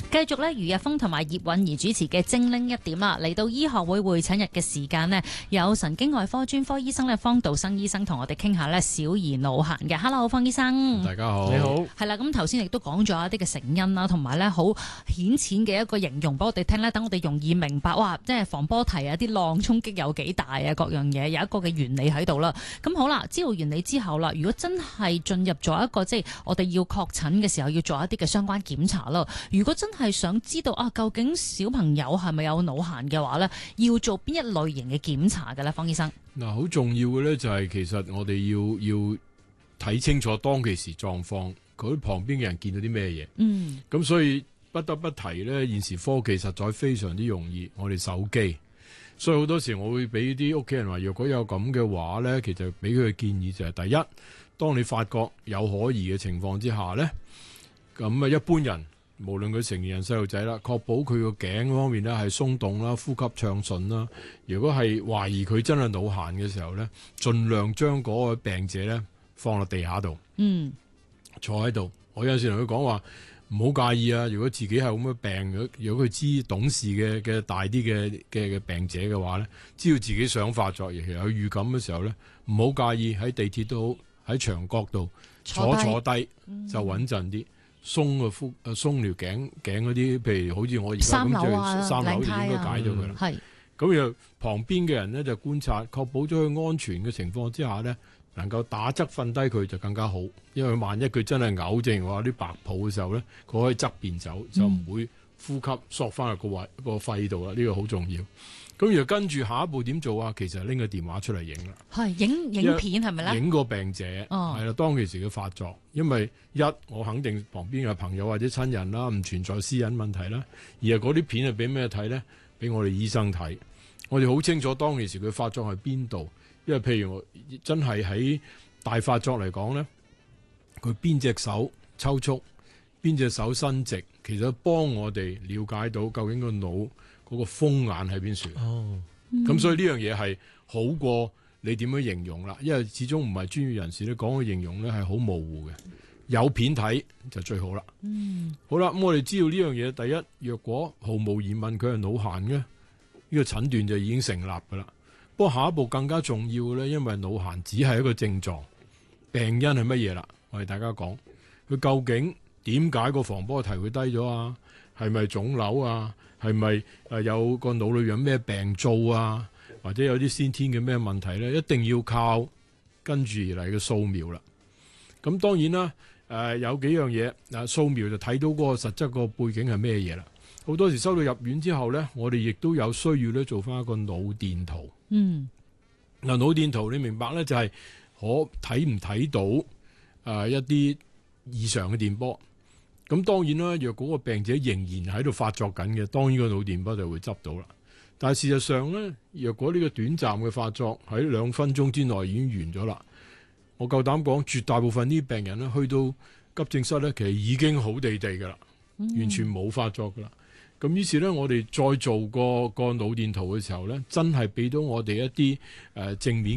繼續咧，余日峰同埋葉韻儀主持嘅精靈一點啦，嚟到醫學會會診日嘅時間呢，有神經外科專科醫生咧方道生醫生同我哋傾下咧小兒腦癇嘅。Hello， 方醫生， 大家好， 你好。 係啦，咁頭先亦都講咗一啲嘅成因啦，同埋咧好顯淺嘅一個形容俾我哋聽咧，等我哋容易明白，哇，即係防波堤啊，啲浪衝擊有幾大啊，各樣嘢有一個嘅原理喺度啦。咁好啦，知道原理之後啦，如果真係進入咗一個即係我哋要確診嘅時候，要做一啲嘅相關檢查啦。如果真係想知道啊，究竟小朋友係咪有腦癇嘅話咧，要做邊一類型嘅檢查嘅咧，方醫生？ 嗱，好重要嘅咧就係其實我哋要睇清楚當其時狀況，佢旁邊嘅人見到啲咩嘢。咁所以不得不提咧，現時科技實在非常之容易，我哋手機。所以好多時我會俾啲屋企人話，若果有咁嘅話咧，其實俾佢嘅建議就係第一，當你發覺有可疑嘅情況之下咧，咁啊一般人無論佢成年人細路仔啦，確保佢個頸方面咧係鬆動啦，呼吸暢順啦。如果係懷疑佢真係腦癇嘅時候咧，盡量將嗰個病者咧放落地下度，坐喺度。我有陣時同佢講話，唔好介意啊。如果自己係咁嘅病，如果佢知懂事嘅大啲嘅病者嘅話咧，知道自己想發作，尤其有預感嘅時候咧，唔好介意喺地鐵都好，喺牆角度坐低就穩陣啲。鬆條頸嗰啲，譬如好似我而家咁就三樓就應該解咗佢啦。係咁又旁邊嘅人咧就觀察，確保咗佢安全嘅情況之下咧，能夠打側瞓低佢就更加好。因為萬一佢真係嘔症話啲白泡嘅時候咧，佢可以側邊走，就唔會呼吸索翻入個肺度啦。呢個好重要。咁如果跟住下一步點做啊？其實拎個電話出嚟影啦， 係影片係咪咧？影個病者係啦，當其時嘅發作，因為我肯定旁邊嘅朋友或者親人啦，唔存在私隱問題啦，而係嗰啲片係俾咩睇咧？俾我哋醫生睇，我哋好清楚當其時佢發作係邊度，因為譬如我真係喺大發作嚟講咧，佢邊隻手抽搐，邊隻手伸直，其實幫我哋了解到究竟個腦嗰個風眼喺邊處。咁所以呢樣嘢係好過你點樣形容啦，因為始終唔係專業人士咧，講嘅形容咧係好模糊嘅。有片睇就最好啦。好啦，咁我哋知道呢樣嘢，第一，若果毫無疑問佢係腦癇嘅，呢個診斷就已經成立噶啦。不過下一步更加重要嘅咧，因為腦癇只係一個症狀，病因係乜嘢啦？我哋大家講，佢究竟點解個防波堤會低咗啊？係咪腫瘤啊？係咪有個腦裏有咩病灶啊？或者有啲先天嘅咩問題咧？一定要靠跟住而嚟嘅掃描啦。咁當然啦，有幾樣嘢，掃描就睇到嗰個實質個背景係咩嘢啦。好多時收到入院之後咧，我哋亦都有需要咧做翻一個腦電圖。嗱，腦電圖你明白咧，就係可睇唔睇到一啲異常嘅電波。咁當然啦，若果個病者仍然喺度發作緊嘅，當然個腦電波就會執到啦。但係事實上咧，若果呢個短暫嘅發作喺2分鐘之內已經完咗啦，我夠膽講，絕大部分呢啲病人咧去到急症室咧，其實已經好地地噶啦，完全冇發作噶啦。咁於是咧，我哋再做個腦電圖嘅時候咧，真係俾到我哋一啲正面